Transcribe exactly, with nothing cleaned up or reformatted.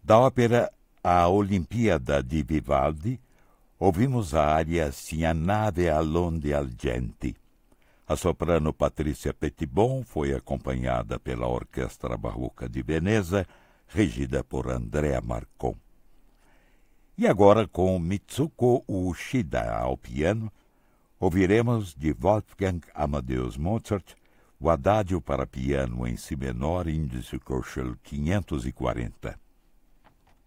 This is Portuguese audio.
Da ópera A Olimpiada di Vivaldi, ouvimos a área Sia nave all'onde al genti. A soprano Patrícia Petitbon foi acompanhada pela Orquestra Barroca de Veneza, regida por Andrea Marcon. E agora, com Mitsuko Uchida ao piano, ouviremos de Wolfgang Amadeus Mozart o Adágio para piano em si menor, índice Köchel quinhentos e quarenta.